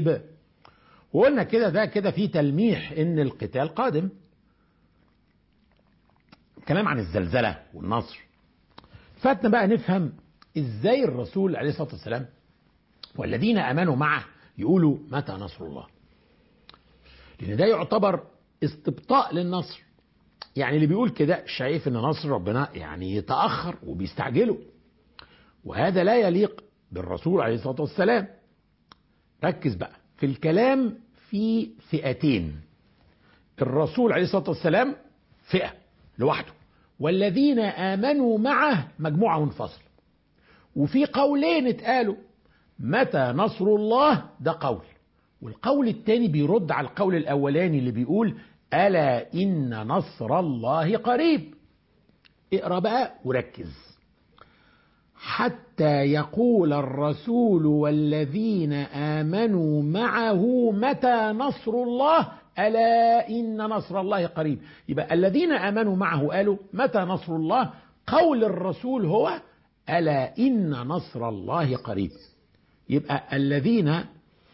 قريب. وقلنا كده ده كده في تلميح ان القتال قادم. كلام عن الزلزلة والنصر. فاتنا بقى نفهم ازاي الرسول عليه الصلاة والسلام والذين امنوا معه يقولوا متى نصر الله، لان ده يعتبر استبطاء للنصر. يعني اللي بيقول كده شايف ان نصر ربنا يعني يتأخر وبيستعجله، وهذا لا يليق بالرسول عليه الصلاة والسلام. ركز بقى في الكلام في فئتين. الرسول عليه الصلاة والسلام فئة لوحده، والذين آمنوا معه مجموعة منفصلة. وفي قولين اتقالوا، متى نصر الله ده قول، والقول الثاني بيرد على القول الأولاني اللي بيقول ألا إن نصر الله قريب. اقرأ بقى وركز. حتى يقول الرسول والذين آمنوا معه متى نصر الله ألا إن نصر الله قريب. يبقى الذين آمنوا معه قالوا متى نصر الله، قول الرسول هو ألا إن نصر الله قريب. يبقى الذين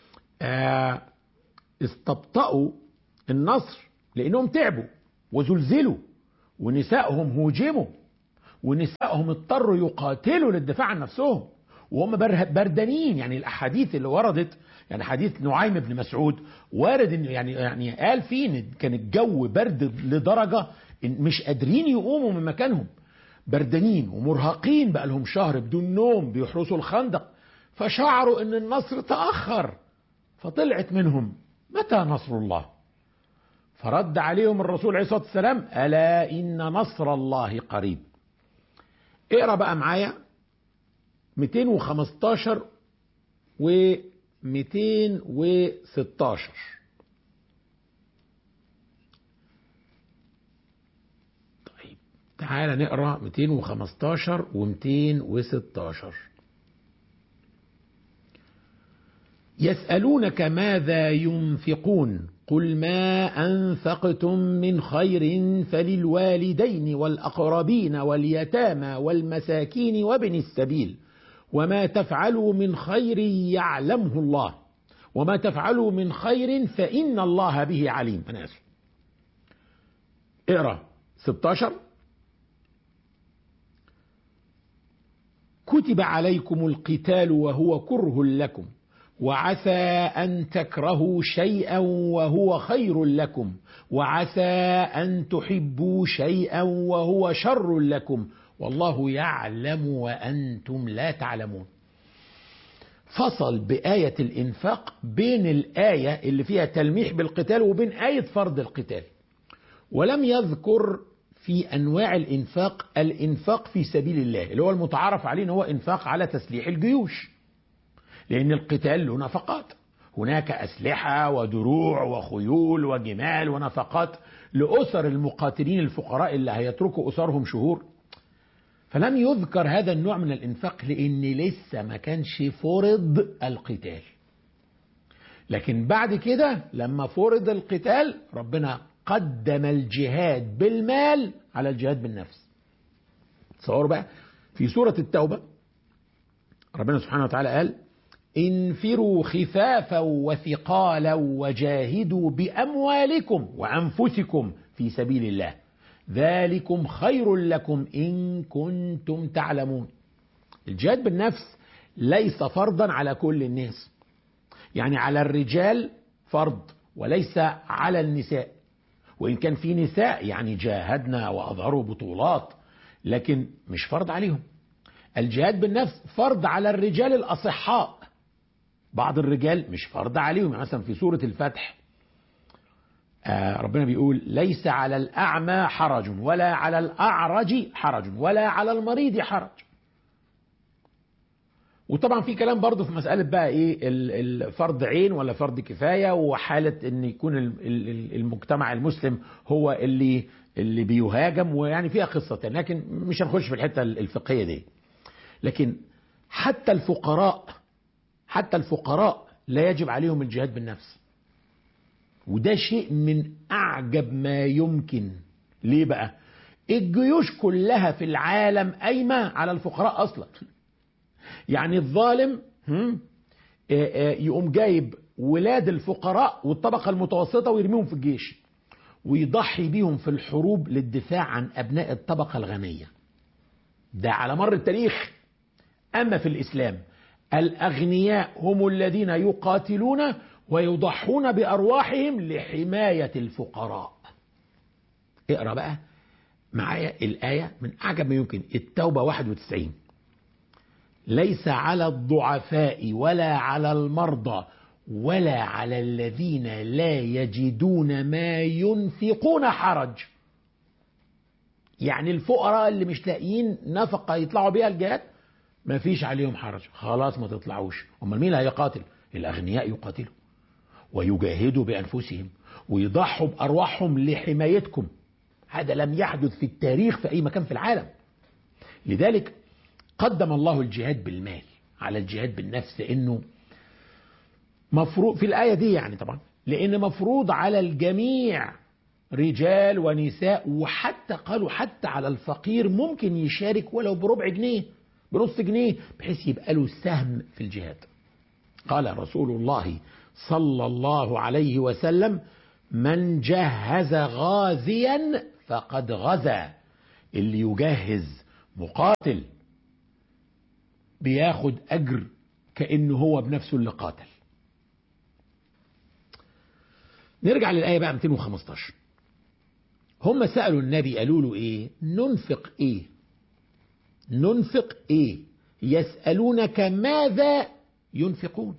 استبطأوا النصر لأنهم تعبوا وزلزلوا ونسائهم هوجموا ونسائهم اضطروا يقاتلوا للدفاع عن نفسهم وهم بردانين. يعني الأحاديث اللي وردت، يعني حديث نعيم بن مسعود وارد إن يعني قال فيه إن كان الجو برد لدرجة إن مش قادرين يقوموا من مكانهم، بردانين ومرهقين، بقى لهم شهر بدون نوم بيحرسوا الخندق، فشعروا إن النصر تأخر، فطلعت منهم متى نصر الله. فرد عليهم الرسول عليه الصلاة والسلام ألا إن نصر الله قريب. اقرأ بقى معايا 215 و 216. طيب تعالى نقرأ 215 و 216. يسألونك ماذا ينفقون قل ما أنفقتم من خير فللوالدين والأقربين واليتامى والمساكين وابن السبيل وما تفعلوا من خير يعلمه الله وما تفعلوا من خير فإن الله به عليم. أنا آسف. اقرأ 16. كتب عليكم القتال وهو كره لكم وعسى أن تكرهوا شيئا وهو خير لكم وعسى أن تحبوا شيئا وهو شر لكم والله يعلم وأنتم لا تعلمون. فصل بآية الإنفاق بين الآية اللي فيها تلميح بالقتال وبين آية فرض القتال، ولم يذكر في أنواع الإنفاق في سبيل الله اللي هو المتعارف عليه إن هو إنفاق على تسليح الجيوش، لأن القتال له نفقات. هناك أسلحة ودروع وخيول وجمال ونفقات لأسر المقاتلين الفقراء اللي هيتركوا أسرهم شهور. فلم يذكر هذا النوع من الإنفاق لأن لسه ما كانش فرض القتال. لكن بعد كده لما فرض القتال ربنا قدم الجهاد بالمال على الجهاد بالنفس. تصوروا بقى في سورة التوبة ربنا سبحانه وتعالى قال انفروا خفافا وثقالا وجاهدوا بأموالكم وأنفسكم في سبيل الله ذلكم خير لكم إن كنتم تعلمون. الجهاد بالنفس ليس فرضا على كل الناس، يعني على الرجال فرض وليس على النساء، وإن كان في نساء يعني جاهدنا وأظهروا بطولات لكن مش فرض عليهم. الجهاد بالنفس فرض على الرجال الأصحاء، بعض الرجال مش فرض عليهم. يعني مثلا في سورة الفتح ربنا بيقول ليس على الأعمى حرج ولا على الأعرج حرج ولا على المريض حرج. وطبعا في كلام برضو في مسألة بقى ايه الفرض عين ولا فرض كفاية، وحالة ان يكون المجتمع المسلم هو اللي بيهاجم، ويعني فيها قصة، لكن مش هنخش في الحتة الفقهية دي. لكن حتى الفقراء لا يجب عليهم الجهاد بالنفس، وده شيء من أعجب ما يمكن. ليه بقى؟ الجيوش كلها في العالم قايمة على الفقراء أصلا. يعني الظالم يقوم جايب ولاد الفقراء والطبقة المتوسطة ويرميهم في الجيش، ويضحي بيهم في الحروب للدفاع عن أبناء الطبقة الغنية. ده على مر التاريخ. أما في الإسلام الأغنياء هم الذين يقاتلون ويضحون بأرواحهم لحماية الفقراء. اقرأ بقى معايا الآية من أعجب ما يمكن، التوبة 91: ليس على الضعفاء ولا على المرضى ولا على الذين لا يجدون ما ينفقون حرج. يعني الفقراء اللي مش لاقيين نفقة يطلعوا بيها الجهاد ما فيش عليهم حرج، خلاص ما تطلعوش. امال مين اللي هيقاتل؟ الأغنياء يقاتلوا ويجاهدوا بأنفسهم ويضحوا بأرواحهم لحمايتكم. هذا لم يحدث في التاريخ في أي مكان في العالم. لذلك قدم الله الجهاد بالمال على الجهاد بالنفس، لأنه مفروض في الآية دي يعني طبعا، لأن مفروض على الجميع رجال ونساء، وحتى قالوا حتى على الفقير ممكن يشارك ولو بربع جنيه بنص جنيه بحيث يبقى له سهم في الجهاد. قال رسول الله صلى الله عليه وسلم: من جهز غازيا فقد غزا. اللي يجهز مقاتل بياخد أجر كأنه هو بنفسه اللي قاتل. نرجع للآية بقى 215. هم سألوا النبي قالوا له إيه؟ ننفق إيه؟ ننفق إيه؟ يسألونك ماذا ينفقون؟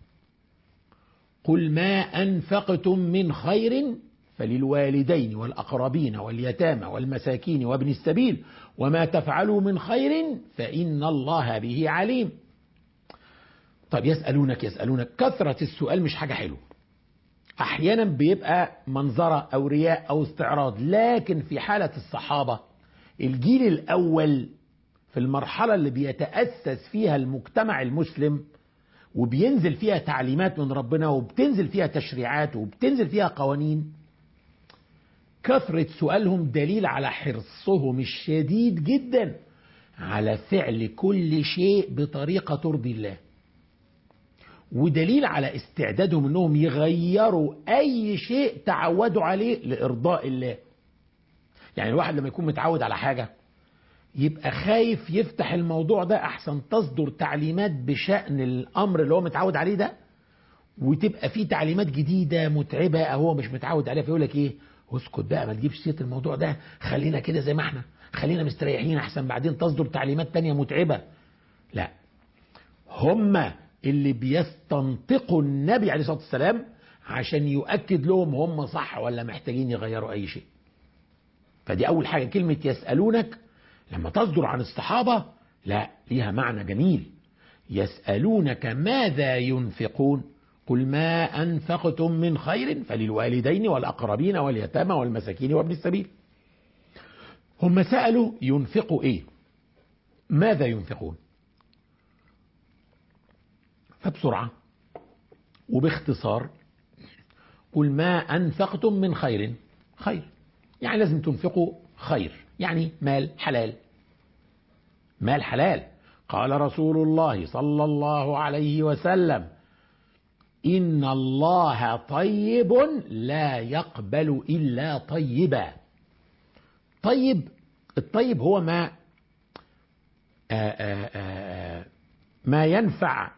قل ما أنفقتم من خير فللوالدين والأقربين واليتامى والمساكين وابن السبيل وما تفعلوا من خير فإن الله به عليم. طب يسألونك كثرة السؤال مش حاجة حلوة، أحيانا بيبقى منظرة أو رياء أو استعراض، لكن في حالة الصحابة الجيل الأول في المرحلة اللي بيتأسس فيها المجتمع المسلم وبينزل فيها تعليمات من ربنا وبتنزل فيها تشريعات وبتنزل فيها قوانين، كثرة سؤالهم دليل على حرصهم الشديد جدا على فعل كل شيء بطريقة ترضي الله، ودليل على استعدادهم انهم يغيروا اي شيء تعودوا عليه لارضاء الله. يعني الواحد لما يكون متعود على حاجة يبقى خايف يفتح الموضوع ده احسن تصدر تعليمات بشأن الامر اللي هو متعود عليه ده، وتبقى فيه تعليمات جديدة متعبة او هو مش متعود عليها، فيقول لك ايه، اسكت بقى ما تجيبش سيرة الموضوع ده، خلينا كده زي ما احنا، خلينا مستريحين احسن بعدين تصدر تعليمات تانية متعبة. لا، هم اللي بيستنطقوا النبي عليه الصلاة والسلام عشان يؤكد لهم هم صح ولا محتاجين يغيروا أي شيء. فدي أول حاجة، كلمة يسألونك لما تصدر عن الصحابة لا، ليها معنى جميل. يسألونك ماذا ينفقون قل ما أنفقتم من خير فللوالدين والأقربين واليتامى والمساكين وابن السبيل. هم سألوا ينفقوا إيه؟ ماذا ينفقون؟ فبسرعة وباختصار، قل ما أنفقتم من خير، خير يعني لازم تنفقوا خير، يعني مال حلال، مال حلال. قال رسول الله صلى الله عليه وسلم: إن الله طيب لا يقبل إلا طيبا. طيب، الطيب هو ما ينفع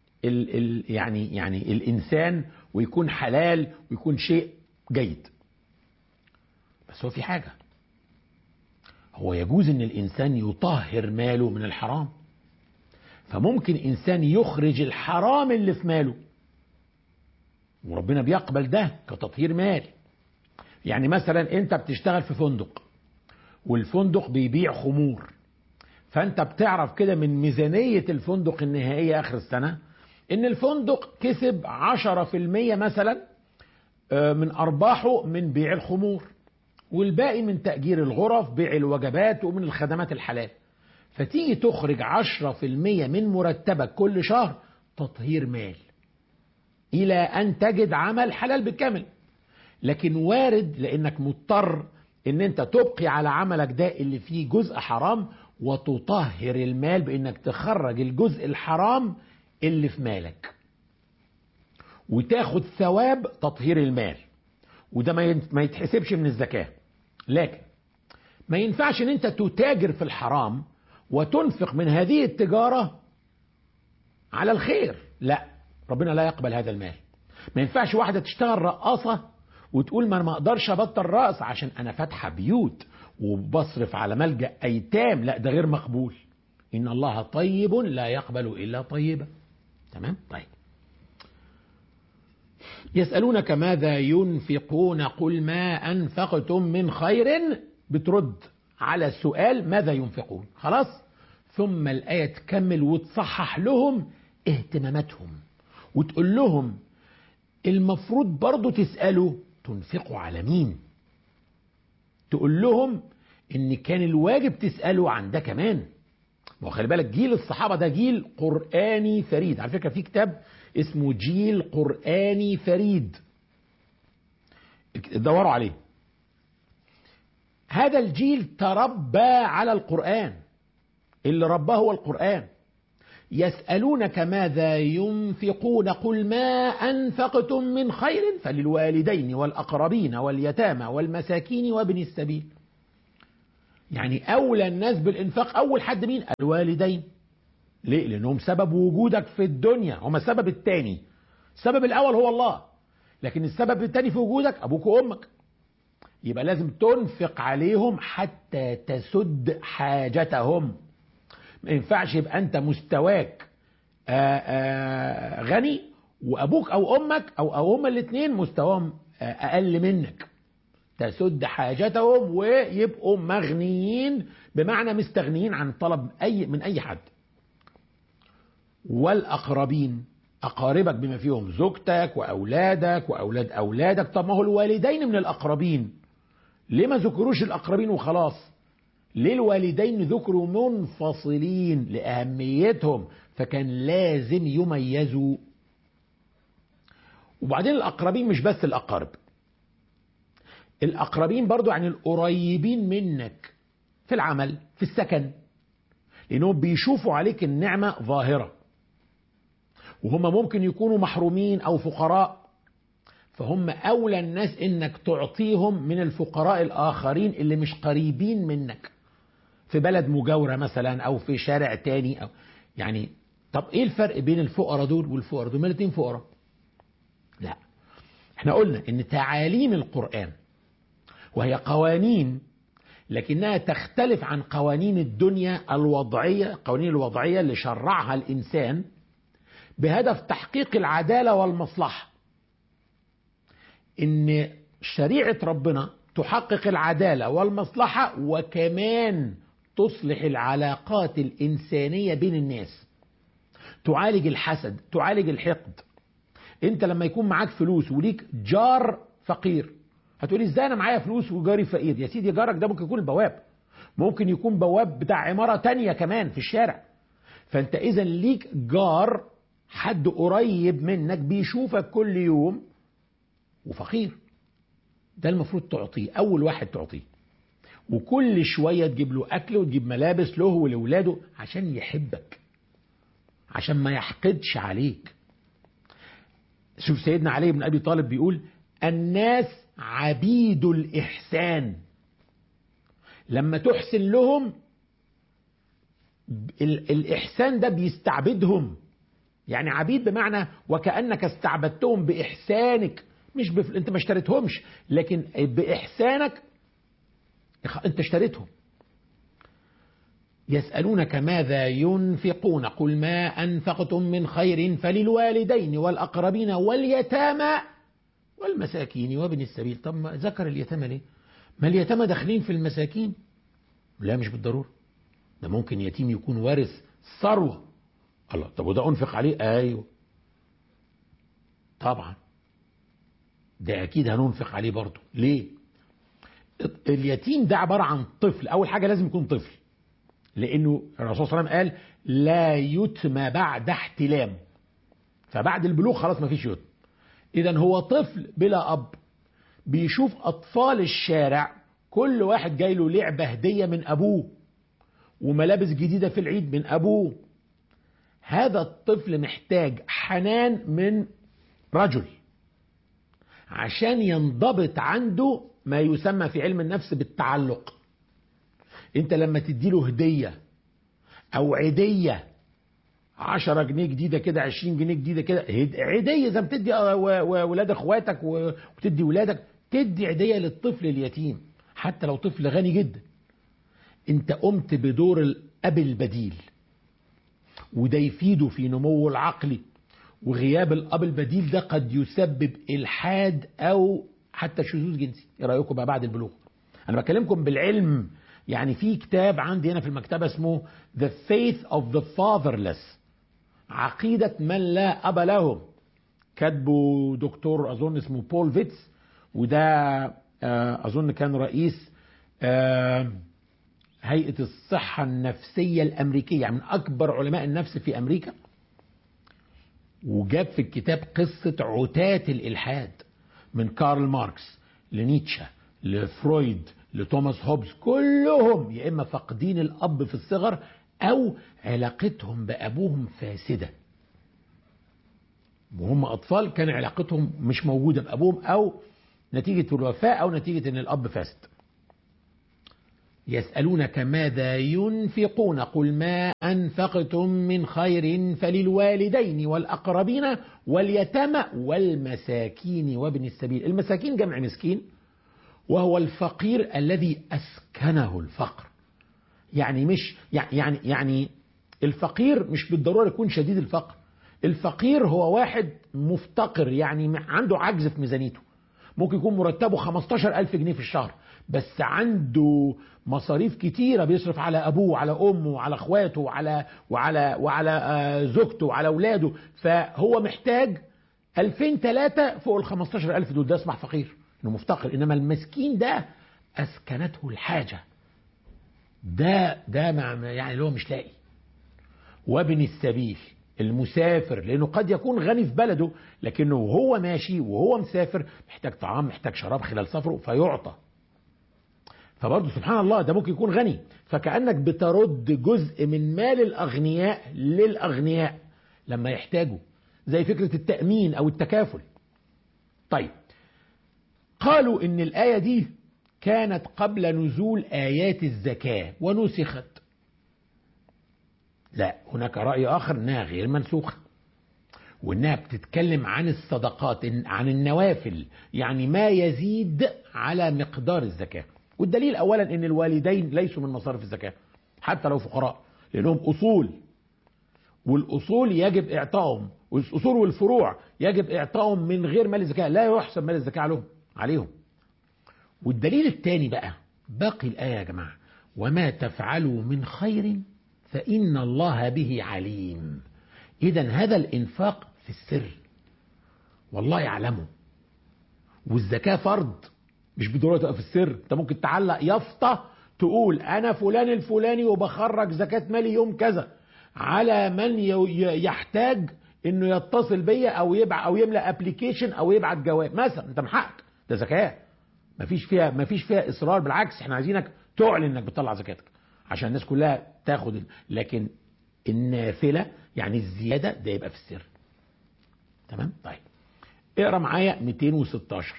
يعني الإنسان ويكون حلال ويكون شيء جيد. بس هو في حاجة، هو يجوز ان الإنسان يطهر ماله من الحرام، فممكن إنسان يخرج الحرام اللي في ماله وربنا بيقبل ده كتطهير مال. يعني مثلا انت بتشتغل في فندق والفندق بيبيع خمور، فانت بتعرف كده من ميزانية الفندق النهائية آخر السنة ان الفندق كسب 10% مثلا من أرباحه من بيع الخمور، والباقي من تأجير الغرف، بيع الوجبات، ومن الخدمات الحلال. فتيجي تخرج 10% من مرتبك كل شهر تطهير مال إلى أن تجد عمل حلال بالكامل. لكن وارد لأنك مضطر أن أنت تبقي على عملك ده اللي فيه جزء حرام وتطهر المال بأنك تخرج الجزء الحرام اللي في مالك. وتاخد ثواب تطهير المال، وده ما يتحسبش من الزكاة. لكن ما ينفعش ان انت تتاجر في الحرام وتنفق من هذه التجارة على الخير، لا، ربنا لا يقبل هذا المال. ما ينفعش واحدة تشتغل رقاصة وتقول ما اقدرش ابطل رقص عشان انا فاتحة بيوت وبصرف على ملجأ ايتام، لا، ده غير مقبول. ان الله طيب لا يقبل الا طيبا. تمام؟ طيب. يسألونك ماذا ينفقون قل ما أنفقتم من خير، بترد على السؤال ماذا ينفقون، خلاص. ثم الآية تكمل وتصحح لهم اهتماماتهم، وتقول لهم المفروض برضو تسألوا تنفقوا على مين. تقول لهم ان كان الواجب تسألوا عن ده كمان. وخلي بالك جيل الصحابة ده جيل قرآني فريد، على فكرة في كتاب اسمه جيل قرآني فريد، دوروا عليه. هذا الجيل تربى على القرآن، اللي رباه هو القرآن. يسألونك ماذا ينفقون قل ما أنفقتم من خير فللوالدين والأقربين واليتامى والمساكين وابن السبيل. يعني أولى الناس بالإنفاق أول حد مين؟ الوالدين. ليه؟ لأنهم سبب وجودك في الدنيا، هم السبب الثاني. السبب الأول هو الله، لكن السبب الثاني في وجودك أبوك وأمك. يبقى لازم تنفق عليهم حتى تسد حاجتهم. ما ينفعش يبقى أنت مستواك غني وأبوك أو أمك أو هما الاثنين مستواهم أقل منك. تسد حاجتهم ويبقوا مغنيين، بمعنى مستغنيين عن طلب من أي حد. والأقربين، أقاربك بما فيهم زوجتك وأولادك وأولاد أولادك. طب ما هو الوالدين من الأقربين، ليه ما ذكروش الأقربين وخلاص؟ ليه الوالدين ذكروا منفصلين لأهميتهم؟ فكان لازم يميزوا. وبعدين الأقربين مش بس الأقارب، الأقربين برضو يعني القريبين منك في العمل في السكن، لأنهم بيشوفوا عليك النعمة ظاهرة، وهم ممكن يكونوا محرومين أو فقراء، فهم أولى الناس إنك تعطيهم من الفقراء الآخرين اللي مش قريبين منك في بلد مجاورة مثلا أو في شارع تاني أو يعني. طب إيه الفرق بين الفقراء دول والفقراء دول؟ ما الاتنين فقراء. لا، احنا قلنا إن تعاليم القرآن وهي قوانين، لكنها تختلف عن قوانين الدنيا الوضعية، قوانين الوضعية اللي شرعها الإنسان بهدف تحقيق العدالة والمصلحة. إن شريعة ربنا تحقق العدالة والمصلحة، وكمان تصلح العلاقات الإنسانية بين الناس، تعالج الحسد، تعالج الحقد. انت لما يكون معاك فلوس وليك جار فقير، هتقولي ازاي انا معايا فلوس وجاري فقير؟ يا سيدي جارك ده ممكن يكون البواب، ممكن يكون بواب بتاع عمارة تانية كمان في الشارع. فانت اذا ليك جار، حد قريب منك بيشوفك كل يوم وفقير، ده المفروض تعطيه، اول واحد تعطيه، وكل شوية تجيب له اكل وتجيب ملابس له ولولاده عشان يحبك، عشان ما يحقدش عليك. شوف سيدنا علي بن ابي طالب بيقول الناس عبيد الإحسان، لما تحسن لهم الإحسان ده بيستعبدهم. يعني عبيد بمعنى وكأنك استعبدتهم بإحسانك، مش انت ما اشتريتهمش، لكن بإحسانك انت اشتريتهم. يسألونك ماذا ينفقون قل ما أنفقتم من خير فللوالدين والأقربين واليتامى والمساكين وابن السبيل. طب ما ذكر اليتامى ليه؟ ما اليتامى داخلين في المساكين؟ لا، مش بالضرورة، ده ممكن يتيم يكون وارث ثروة. الله، طب وده أنفق عليه؟ أيوه طبعا، ده أكيد هننفق عليه برضه. ليه؟ اليتيم ده عبارة عن طفل، أول حاجة لازم يكون طفل، لأنه الرسول صلى الله عليه وسلم قال لا يتم بعد احتلام، فبعد البلوغ خلاص ما فيش يتم. إذن هو طفل بلا أب، بيشوف أطفال الشارع كل واحد جاي له لعبة هدية من أبوه وملابس جديدة في العيد من أبوه. هذا الطفل محتاج حنان من رجل عشان ينضبط عنده ما يسمى في علم النفس بالتعلق. انت لما تديله هدية او عيدية 10 جنيه جديدة كده 20 جنيه جديدة كده عيدية زي ما بتدي ولاد اخواتك وتدي ولادك، تدي عيدية للطفل اليتيم حتى لو طفل غني جدا. انت قمت بدور الاب البديل، وده يفيده في نموه العقلي. وغياب الاب البديل ده قد يسبب الحاد او حتى شذوذ جنسي. ايه رايكم بقى بعد البلوغ؟ انا بكلمكم بالعلم. يعني في كتاب عندي هنا في المكتبه اسمه The Faith of the Fatherless، عقيده من لا اب لهم، كاتبه دكتور اظن اسمه بول فيتس، وده اظن كان رئيس هيئه الصحه النفسيه الامريكيه، يعني من اكبر علماء النفس في امريكا. وجاب في الكتاب قصة عتاة الإلحاد من كارل ماركس لنيتشه لفرويد لتوماس هوبز، كلهم يا إما فاقدين الأب في الصغر أو علاقتهم بأبوهم فاسدة، وهم أطفال كان علاقتهم مش موجودة بأبوهم، أو نتيجة الوفاة أو نتيجة أن الأب فاسد. يسألونك ماذا ينفقون قل ما أنفقتم من خير فللوالدين والأقربين واليتامى والمساكين وابن السبيل. المساكين جمع مسكين، وهو الفقير الذي أسكنه الفقر. يعني مش يعني الفقير مش بالضرورة يكون شديد الفقر. الفقير هو واحد مفتقر، يعني عنده عجز في ميزانيته، ممكن يكون مرتبه 15,000 جنيه في الشهر، بس عنده مصاريف كتيرة، بيصرف على أبوه وعلى أمه وعلى أخواته وعلى زوجته وعلى أولاده، فهو محتاج 2000-3 فوق 15,000 دول. ده اسمه فقير، إنه مفتقر. إنما المسكين ده أسكنته الحاجة، ده يعني اللي هو مش لاقي. وابن السبيل المسافر، لأنه قد يكون غني في بلده لكنه وهو ماشي وهو مسافر محتاج طعام محتاج شراب خلال سفره فيعطى. فبرضه سبحان الله ده ممكن يكون غني، فكأنك بترد جزء من مال الأغنياء للأغنياء لما يحتاجوا، زي فكرة التأمين أو التكافل. طيب، قالوا إن الآية دي كانت قبل نزول آيات الزكاة ونسخت. لا، هناك رأي آخر إنها غير منسوخة، وإنها بتتكلم عن الصدقات، عن النوافل، يعني ما يزيد على مقدار الزكاة. والدليل أولا إن الوالدين ليسوا من مصارف الزكاة حتى لو فقراء، لأنهم أصول، والأصول يجب إعطائهم، والأصول والفروع يجب إعطائهم من غير مال الزكاة، لا يحسب مال الزكاة عليهم. والدليل الثاني بقى باقي الآية يا جماعة: وما تفعلوا من خير فإن الله به عليم. إذن هذا الإنفاق في السر والله يعلمه، والزكاة فرض مش بالضرورة تبقى في السر. انت ممكن تعلق يافطة تقول انا فلان الفلاني وبخرج زكاة مالي يوم كذا، على من يحتاج انه يتصل بيا او يبعت او يملأ ابليكيشن او يبعت جواب مثلا. انت من حقك، ده زكاة، مفيش فيها اصرار، بالعكس احنا عايزينك تعلن انك بتطلع زكاتك عشان الناس كلها تاخد. لكن النافلة يعني الزيادة ده يبقى في السر. تمام؟ طيب اقرا معايا 216: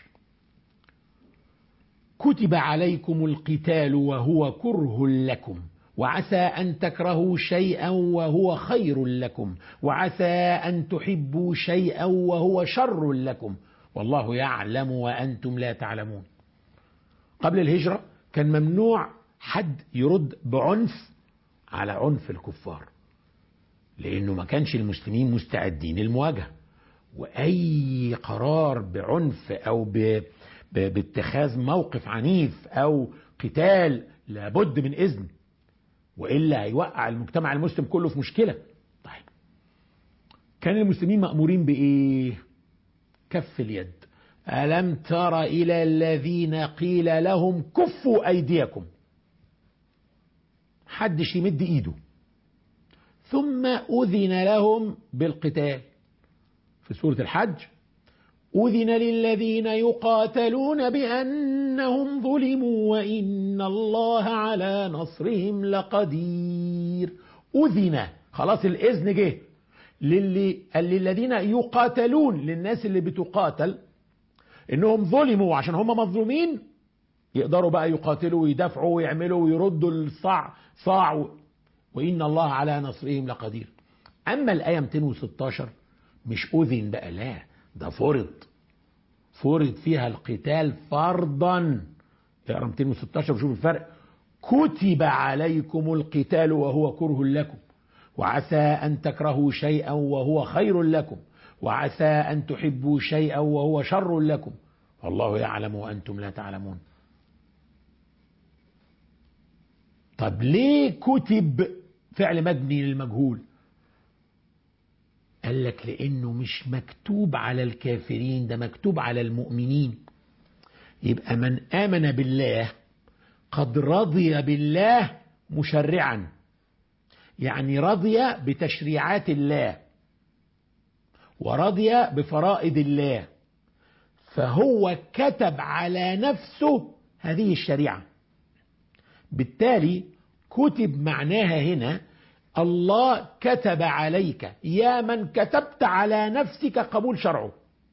كتب عليكم القتال وهو كره لكم وعسى أن تكرهوا شيئا وهو خير لكم وعسى أن تحبوا شيئا وهو شر لكم والله يعلم وأنتم لا تعلمون. قبل الهجرة كان ممنوع حد يرد بعنف على عنف الكفار، لأنه ما كانش المسلمين مستعدين للمواجهة، وأي قرار بعنف أو باتخاذ موقف عنيف أو قتال لابد من إذن، وإلا هيوقع المجتمع المسلم كله في مشكلة. طيب، كان المسلمين مأمورين بإيه؟ كف اليد. ألم تر إلى الذين قيل لهم كفوا أيديكم، حدش يمد إيده، ثم أذن لهم بالقتال. في سورة الحج: أذن للذين يقاتلون بأنهم ظلموا وإن الله على نصرهم لقدير. أذن، خلاص الإذن جه، للذين يقاتلون، للناس اللي بتقاتل انهم ظلموا عشان هم مظلومين، يقدروا بقى يقاتلوا ويدافعوا ويعملوا ويردوا الصاع وإن الله على نصرهم لقدير. أما الآية 216 مش أذن بقى، لا، ده فرض فيها القتال فرضا. اقرا 216 وشوف الفرق. كتب عليكم القتال وهو كره لكم، وعسى أن تكرهوا شيئا وهو خير لكم، وعسى أن تحبوا شيئا وهو شر لكم، والله يعلم وأنتم لا تعلمون. طب ليه كتب فعل مبني للمجهول؟ قال لك لأنه مش مكتوب على الكافرين، ده مكتوب على المؤمنين. يبقى من آمن بالله قد رضي بالله مشرعا، يعني رضي بتشريعات الله ورضي بفرائض الله، فهو كتب على نفسه هذه الشريعة. بالتالي كتب معناها هنا الله كتب عليك يا من كتبت على نفسك قبول شرعه.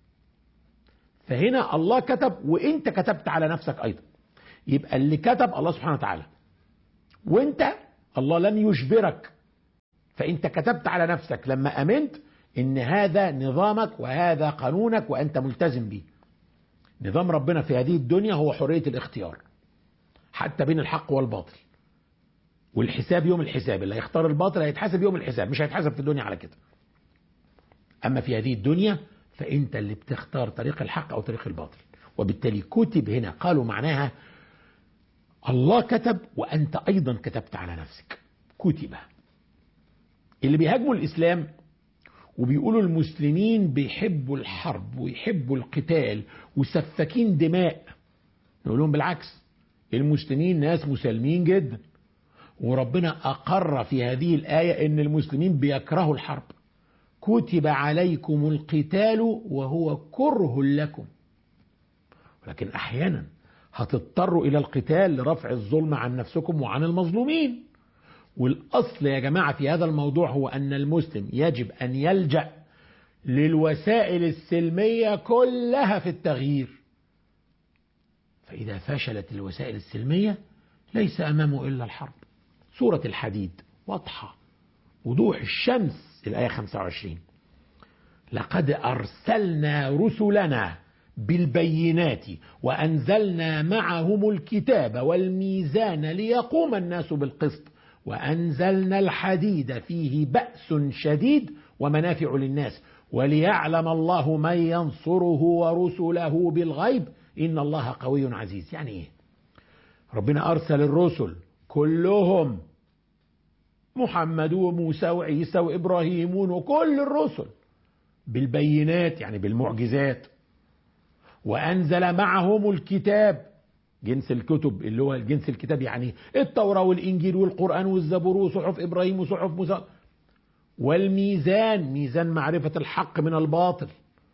فهنا الله كتب وانت كتبت على نفسك ايضا. يبقى اللي كتب الله سبحانه وتعالى، وانت الله لم يجبرك، فانت كتبت على نفسك لما امنت ان هذا نظامك وهذا قانونك وانت ملتزم به. نظام ربنا في هذه الدنيا هو حرية الاختيار حتى بين الحق والباطل، والحساب يوم الحساب، اللي هيختار الباطل هيتحاسب يوم الحساب، مش هيتحاسب في الدنيا على كده. اما في هذه الدنيا فانت اللي بتختار طريق الحق او طريق الباطل. وبالتالي كتب هنا قالوا معناها الله كتب وانت ايضا كتبت على نفسك. كتب. اللي بيهاجموا الاسلام وبيقولوا المسلمين بيحبوا الحرب ويحبوا القتال وسفاكين دماء، نقول لهم بالعكس، المسلمين ناس مسالمين جدا، وربنا أقر في هذه الآية إن المسلمين بيكرهوا الحرب. كتب عليكم القتال وهو كره لكم، ولكن أحيانا هتضطروا إلى القتال لرفع الظلم عن نفسكم وعن المظلومين. والأصل يا جماعة في هذا الموضوع هو أن المسلم يجب أن يلجأ للوسائل السلمية كلها في التغيير. فإذا فشلت الوسائل السلمية ليس أمامه إلا الحرب. سورة الحديد واضحة وضوح الشمس، الآية 25: لقد أرسلنا رسلنا بالبينات وأنزلنا معهم الكتاب والميزان ليقوم الناس بالقسط وأنزلنا الحديد فيه بأس شديد ومنافع للناس وليعلم الله من ينصره ورسله بالغيب إن الله قوي عزيز. يعني إيه؟ ربنا أرسل الرسل كلهم، محمد وموسى وعيسى وإبراهيم وكل الرسل، بالبينات يعني بالمعجزات، وأنزل معهم الكتاب، جنس الكتب اللي هو جنس الكتاب يعني التوراة والإنجيل والقرآن والزبور وصحف إبراهيم وصحف موسى، والميزان، ميزان معرفة الحق من الباطل.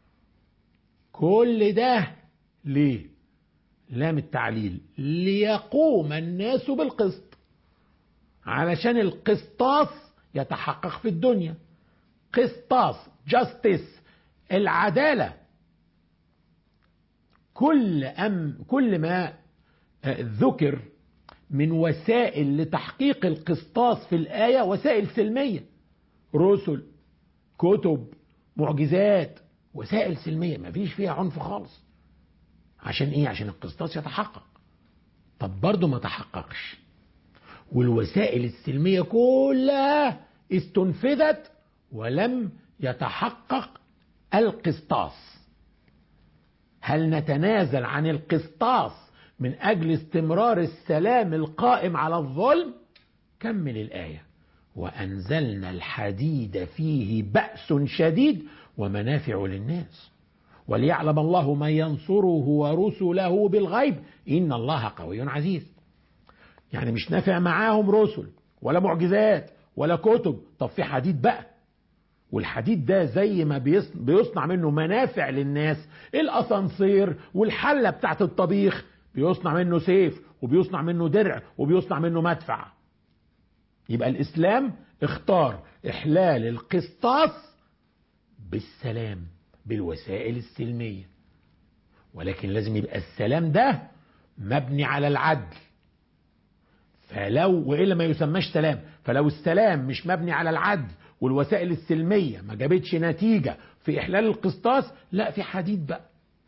كل ده ليه؟ لام التعليل، ليقوم الناس بالقسط، علشان القسطاس يتحقق في الدنيا. قسطاس، جاستس، العدالة. كل ما ذكر من وسائل لتحقيق القسطاس في الآية وسائل سلمية، رسل، كتب، معجزات، وسائل سلمية ما فيش فيها عنف خالص. عشان ايه؟ عشان القسطاس يتحقق. طب برضه ما تحققش والوسائل السلمية كلها استنفذت ولم يتحقق القسطاس، هل نتنازل عن القسطاس من أجل استمرار السلام القائم على الظلم؟ كمل الآية: وأنزلنا الحديد فيه بأس شديد ومنافع للناس وليعلم الله من ينصره ورسله بالغيب إن الله قوي عزيز. يعني مش نافع معاهم رسل ولا معجزات ولا كتب، طب في حديد بقى، والحديد ده زي ما بيصنع منه منافع للناس، الأسانسير والحلة بتاعت الطبيخ بيصنع منه سيف وبيصنع منه درع وبيصنع منه مدفع. يبقى الإسلام اختار إحلال القسطاس بالسلام، بالوسائل السلمية، ولكن لازم يبقى السلام ده مبني على العدل. وإلا ما يسماش سلام. فلو السلام مش مبني على العدل والوسائل السلمية ما جابتش نتيجة في إحلال القسطاس، لا، في حديد بقى.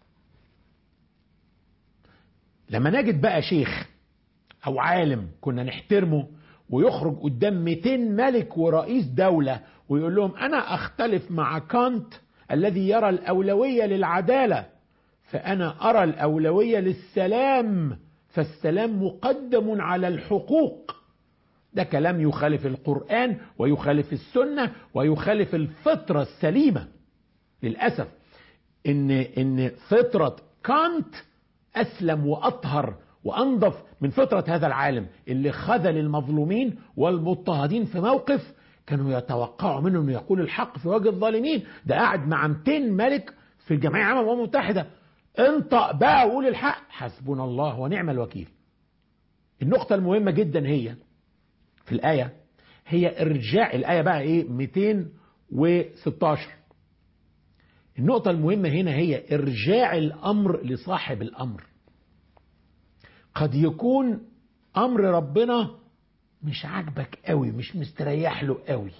لما نجد بقى شيخ أو عالم كنا نحترمه ويخرج قدام 200 ملك ورئيس دولة ويقول لهم أنا أختلف مع كانت الذي يرى الأولوية للعدالة، فأنا أرى الأولوية للسلام، فالسلام مقدم على الحقوق، ده كلام يخالف القرآن ويخالف السنة ويخالف الفطرة السليمة. للأسف إن فطرة كانت أسلم وأطهر وأنظف من فطرة هذا العالم اللي خذل المظلومين والمضطهدين في موقف كانوا يتوقعوا منه أنه يقول الحق في وجه الظالمين. ده قاعد مع 200 ملك في الجمعية العامة للأمم المتحدة، انطق بقى وقول الحق، حسبنا الله ونعم الوكيل. النقطة المهمة جدا هي في الآية هي إرجاع الآية بقى 216. النقطة المهمة هنا هي إرجاع الأمر لصاحب الأمر. قد يكون أمر ربنا مش عاجبك قوي، مش مستريح له قوي،